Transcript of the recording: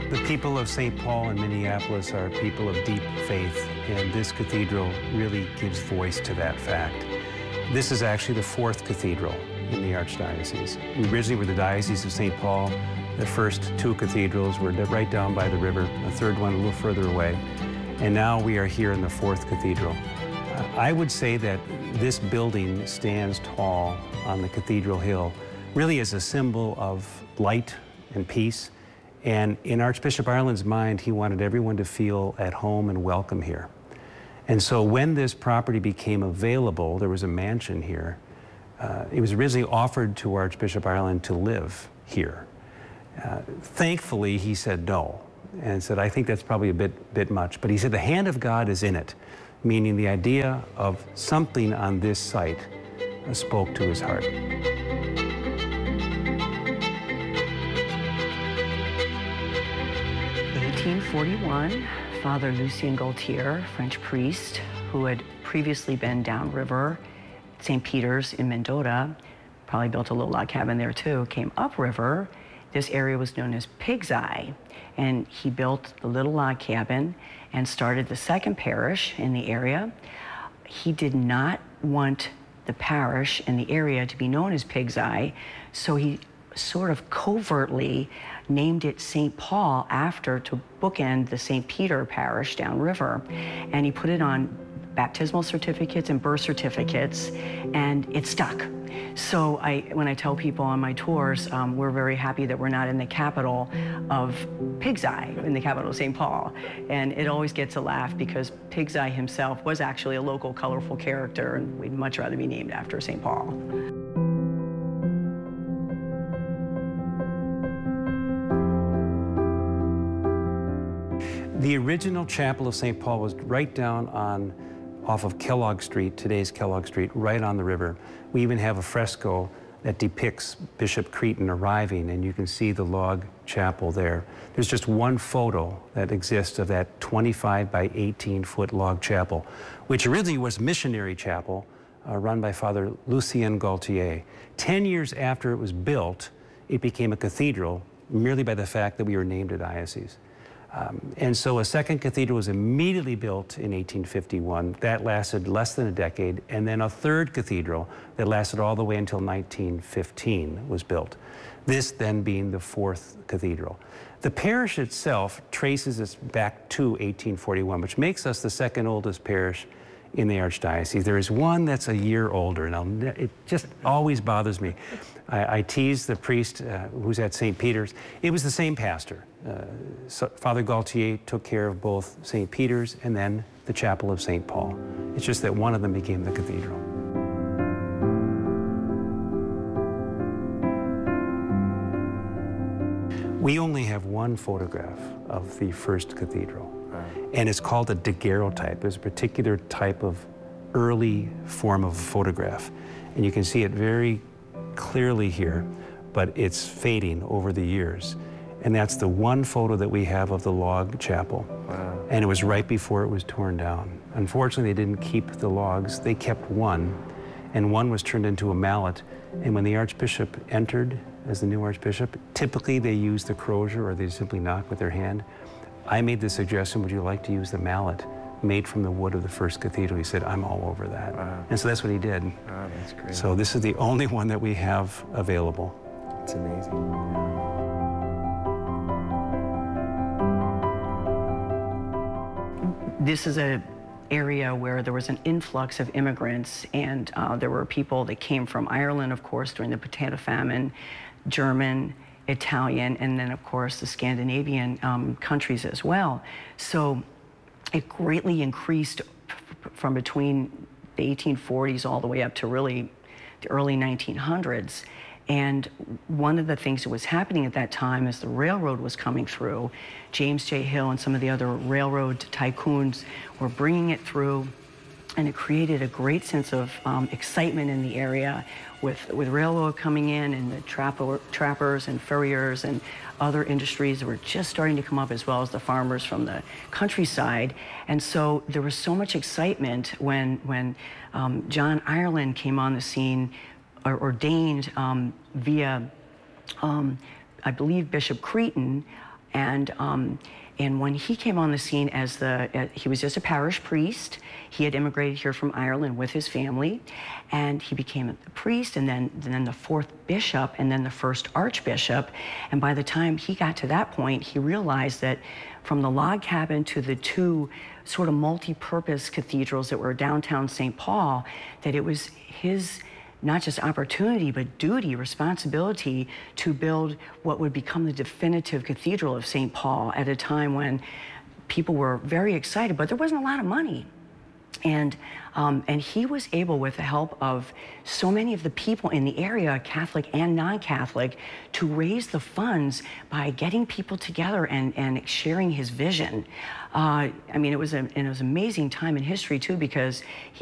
The people of St. Paul and Minneapolis are people of deep faith, and this cathedral really gives voice to that fact. This is actually the fourth cathedral in the Archdiocese. We originally were the Diocese of St. Paul. The first two cathedrals were right down by the river, the third one a little further away, and now we are here in the fourth cathedral. I would say that this building stands tall on the Cathedral Hill, really as a symbol of light and peace. And in Archbishop Ireland's mind, he wanted everyone to feel at home and welcome here. And so when this property became available, there was a mansion here. It was originally offered to Archbishop Ireland to live here. Thankfully, he said no, and said, I think that's probably a bit much. But he said the hand of God is in it, meaning the idea of something on this site spoke to his heart. 1841, Father Lucien Gaultier, French priest, who had previously been downriver at St. Peter's in Mendota, probably built a little log cabin there too, came upriver. This area was known as Pig's Eye, and he built the little log cabin and started the second parish in the area. He did not want the parish and the area to be known as Pig's Eye, so he sort of covertly named it St. Paul to bookend the St. Peter parish downriver. And he put it on baptismal certificates and birth certificates, and it stuck. So when I tell people on my tours, we're very happy that we're not in the capital of Pig's Eye, in the capital of St. Paul. And it always gets a laugh because Pig's Eye himself was actually a local colorful character, and we'd much rather be named after St. Paul. The original chapel of St. Paul was right down off of Kellogg Street, today's Kellogg Street, right on the river. We even have a fresco that depicts Bishop Cretin arriving, and you can see the log chapel there. There's just one photo that exists of that 25 by 18 foot log chapel, which originally was missionary chapel run by Father Lucien Gaultier. 10 years after it was built, it became a cathedral merely by the fact that we were named a diocese. And so a second cathedral was immediately built in 1851. That lasted less than a decade. And then a third cathedral that lasted all the way until 1915 was built. This then being the fourth cathedral. The parish itself traces us back to 1841, which makes us the second oldest parish in the Archdiocese. There is one that's a year older, and it just always bothers me. I tease the priest who's at St. Peter's. It was the same pastor. So Father Gaultier took care of both St. Peter's and then the chapel of St. Paul. It's just that one of them became the cathedral. We only have one photograph of the first cathedral, and it's called a daguerreotype. It's a particular type of early form of photograph, and you can see it very clearly here, but it's fading over the years. And that's the one photo that we have of the log chapel. Wow. And it was right before it was torn down. Unfortunately, they didn't keep the logs. They kept one, and one was turned into a mallet. And when the Archbishop entered as the new Archbishop, typically they use the crozier or they simply knock with their hand. I made the suggestion, would you like to use the mallet made from the wood of the first cathedral? He said, I'm all over that. Wow. And so that's what he did. Wow, that's great. So this is the only one that we have available. It's amazing. This is an area where there was an influx of immigrants, and there were people that came from Ireland, of course, during the potato famine, German, Italian, and then, of course, the Scandinavian countries as well. So it greatly increased from between the 1840s all the way up to really the early 1900s. And one of the things that was happening at that time as the railroad was coming through, James J. Hill and some of the other railroad tycoons were bringing it through, and it created a great sense of excitement in the area with railroad coming in, and the trappers and furriers and other industries that were just starting to come up, as well as the farmers from the countryside. And so there was so much excitement when John Ireland came on the scene, ordained via, I believe, Bishop Cretin, And when he came on the scene he was just a parish priest. He had immigrated here from Ireland with his family, and he became a priest, and then the fourth bishop, and then the first archbishop. And by the time he got to that point, he realized that from the log cabin to the two sort of multi-purpose cathedrals that were downtown St. Paul, that it was his not just opportunity, but duty, responsibility to build what would become the definitive Cathedral of St. Paul at a time when people were very excited, but there wasn't a lot of money. And he was able, with the help of so many of the people in the area, Catholic and non-Catholic, to raise the funds by getting people together and sharing his vision. I mean, it was an amazing time in history, too, because he